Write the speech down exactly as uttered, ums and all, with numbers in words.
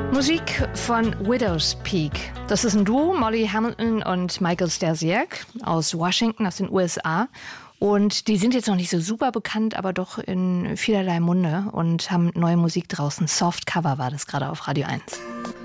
Musik von Widow's Peak. Das ist ein Duo, Molly Hamilton und Michael Stasiak aus Washington, aus den U S A. Und die sind jetzt noch nicht so super bekannt, aber doch in vielerlei Munde und haben neue Musik draußen. Soft Cover war das gerade auf Radio eins.